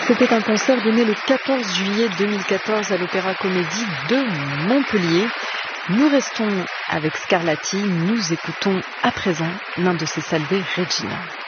C'était un concert donné le 14 juillet 2014 à l'Opéra Comédie de Montpellier. Nous restons avec Scarlatti, nous écoutons à présent l'un de ses Salve Regina.